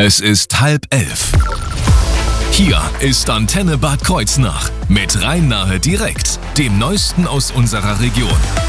Es ist 10:30. Hier ist Antenne Bad Kreuznach mit Rhein-Nahe direkt, dem Neuesten aus unserer Region.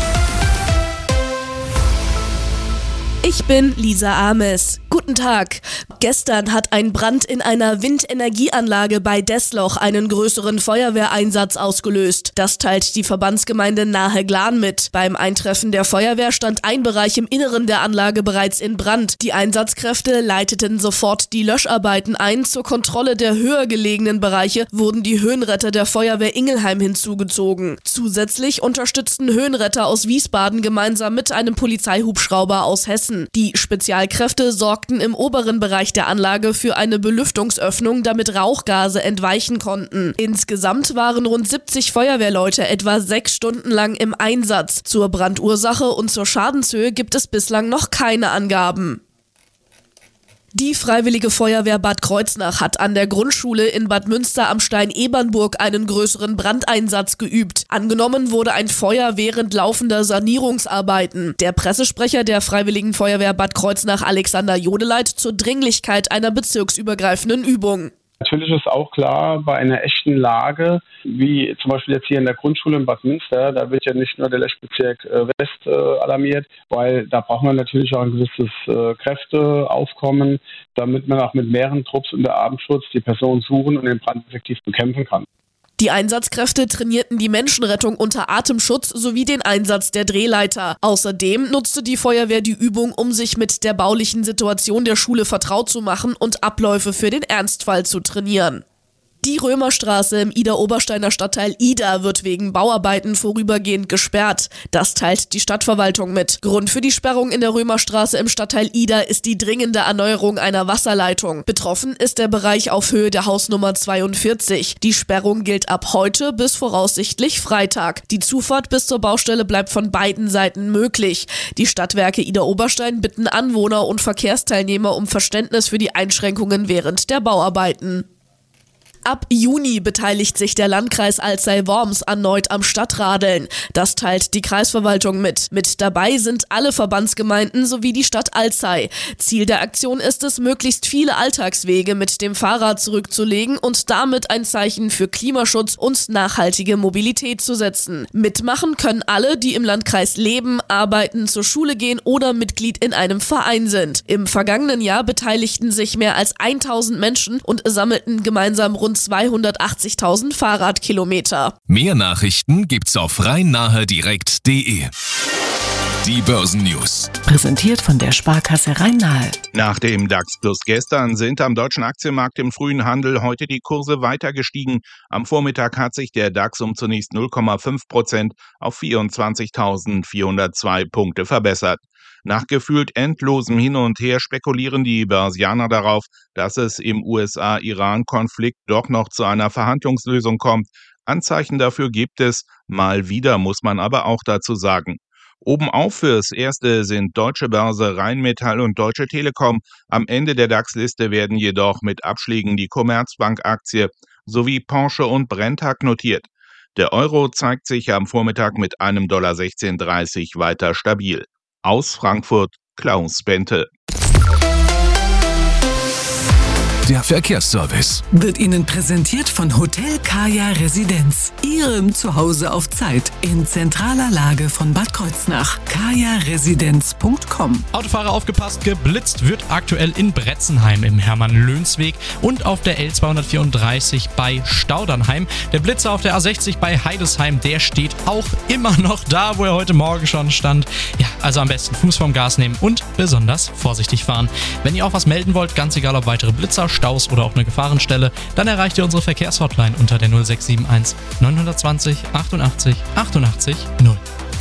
Ich bin Lisa Ames. Guten Tag. Gestern hat ein Brand in einer Windenergieanlage bei Desloch einen größeren Feuerwehreinsatz ausgelöst. Das teilt die Verbandsgemeinde Nahe-Glan mit. Beim Eintreffen der Feuerwehr stand ein Bereich im Inneren der Anlage bereits in Brand. Die Einsatzkräfte leiteten sofort die Löscharbeiten ein. Zur Kontrolle der höher gelegenen Bereiche wurden die Höhenretter der Feuerwehr Ingelheim hinzugezogen. Zusätzlich unterstützten Höhenretter aus Wiesbaden gemeinsam mit einem Polizeihubschrauber aus Hessen. Die Spezialkräfte sorgten im oberen Bereich der Anlage für eine Belüftungsöffnung, damit Rauchgase entweichen konnten. Insgesamt waren rund 70 Feuerwehrleute etwa 6 Stunden lang im Einsatz. Zur Brandursache und zur Schadenshöhe gibt es bislang noch keine Angaben. Die Freiwillige Feuerwehr Bad Kreuznach hat an der Grundschule in Bad Münster am Stein-Ebernburg einen größeren Brandeinsatz geübt. Angenommen wurde ein Feuer während laufender Sanierungsarbeiten. Der Pressesprecher der Freiwilligen Feuerwehr Bad Kreuznach, Alexander Jodeleit, zur Dringlichkeit einer bezirksübergreifenden Übung. Natürlich ist auch klar, bei einer echten Lage, wie zum Beispiel jetzt hier in der Grundschule in Bad Münster, da wird ja nicht nur der Löschbezirk West alarmiert, weil da braucht man natürlich auch ein gewisses Kräfteaufkommen, damit man auch mit mehreren Trupps unter Abendschutz die Person suchen und den Brand effektiv bekämpfen kann. Die Einsatzkräfte trainierten die Menschenrettung unter Atemschutz sowie den Einsatz der Drehleiter. Außerdem nutzte die Feuerwehr die Übung, um sich mit der baulichen Situation der Schule vertraut zu machen und Abläufe für den Ernstfall zu trainieren. Die Römerstraße im Idar-Obersteiner Stadtteil Idar wird wegen Bauarbeiten vorübergehend gesperrt. Das teilt die Stadtverwaltung mit. Grund für die Sperrung in der Römerstraße im Stadtteil Idar ist die dringende Erneuerung einer Wasserleitung. Betroffen ist der Bereich auf Höhe der Hausnummer 42. Die Sperrung gilt ab heute bis voraussichtlich Freitag. Die Zufahrt bis zur Baustelle bleibt von beiden Seiten möglich. Die Stadtwerke Idar-Oberstein bitten Anwohner und Verkehrsteilnehmer um Verständnis für die Einschränkungen während der Bauarbeiten. Ab Juni beteiligt sich der Landkreis Alzey-Worms erneut am Stadtradeln. Das teilt die Kreisverwaltung mit. Mit dabei sind alle Verbandsgemeinden sowie die Stadt Alzey. Ziel der Aktion ist es, möglichst viele Alltagswege mit dem Fahrrad zurückzulegen und damit ein Zeichen für Klimaschutz und nachhaltige Mobilität zu setzen. Mitmachen können alle, die im Landkreis leben, arbeiten, zur Schule gehen oder Mitglied in einem Verein sind. Im vergangenen Jahr beteiligten sich mehr als 1000 Menschen und sammelten gemeinsam rund 280.000 Fahrradkilometer. Mehr Nachrichten gibt's auf rheinnahedirekt.de. Die Börsennews. Präsentiert von der Sparkasse Rhein-Nahe. Nach dem DAX-Plus gestern sind am deutschen Aktienmarkt im frühen Handel heute die Kurse weiter gestiegen. Am Vormittag hat sich der DAX um zunächst 0,5% auf 24.402 Punkte verbessert. Nach gefühlt endlosem Hin und Her spekulieren die Börsianer darauf, dass es im USA-Iran-Konflikt doch noch zu einer Verhandlungslösung kommt. Anzeichen dafür gibt es, mal wieder muss man aber auch dazu sagen. Obenauf fürs Erste sind Deutsche Börse, Rheinmetall und Deutsche Telekom. Am Ende der DAX-Liste werden jedoch mit Abschlägen die Commerzbank-Aktie sowie Porsche und Brenntag notiert. Der Euro zeigt sich am Vormittag mit einem $16,30 weiter stabil. Aus Frankfurt, Klaus Bente. Der Verkehrsservice Wird Ihnen präsentiert von Hotel Kaya Residenz. Ihrem Zuhause auf Zeit in zentraler Lage von Bad Kreuznach. kajaresidenz.com. Autofahrer aufgepasst, geblitzt wird aktuell in Bretzenheim im Hermann-Löns-Weg und auf der L234 bei Staudernheim. Der Blitzer auf der A60 bei Heidesheim, der steht auch immer noch da, wo er heute Morgen schon stand. Ja, also am besten Fuß vom Gas nehmen und besonders vorsichtig fahren. Wenn ihr auch was melden wollt, ganz egal ob weitere Blitzer, Staus oder auch eine Gefahrenstelle, dann erreicht ihr unsere Verkehrshotline unter der 0671 920 88 88 0.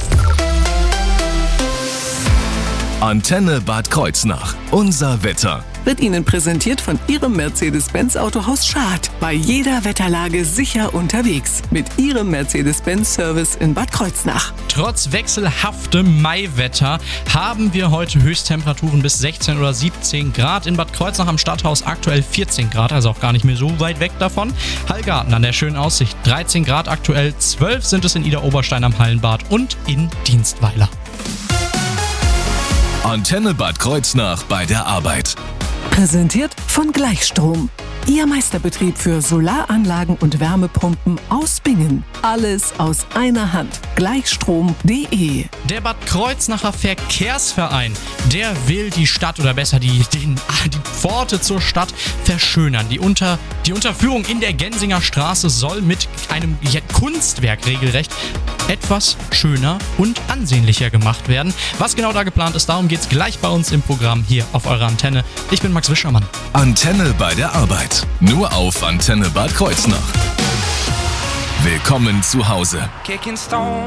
Antenne Bad Kreuznach. Unser Wetter. Wird Ihnen präsentiert von Ihrem Mercedes-Benz Autohaus Schad. Bei jeder Wetterlage sicher unterwegs. Mit Ihrem Mercedes-Benz-Service in Bad Kreuznach. Trotz wechselhaftem Maiwetter haben wir heute Höchsttemperaturen bis 16 oder 17 Grad. In Bad Kreuznach am Stadthaus aktuell 14 Grad, also auch gar nicht mehr so weit weg davon. Hallgarten an der schönen Aussicht 13 Grad aktuell, 12 sind es in Idar-Oberstein am Hallenbad und in Dienstweiler. Antenne Bad Kreuznach bei der Arbeit. Präsentiert von Gleichstrom. Ihr Meisterbetrieb für Solaranlagen und Wärmepumpen aus Bingen. Alles aus einer Hand. Gleichstrom.de. Der Bad Kreuznacher Verkehrsverein, der will die Stadt oder besser die Pforte zur Stadt verschönern. Die Unterführung in der Gensinger Straße soll mit einem Kunstwerk regelrecht etwas schöner und ansehnlicher gemacht werden. Was genau da geplant ist, darum geht's gleich bei uns im Programm hier auf eurer Antenne. Ich bin Max Wischermann. Antenne bei der Arbeit. Nur auf Antenne Bad Kreuznach. Willkommen zu Hause.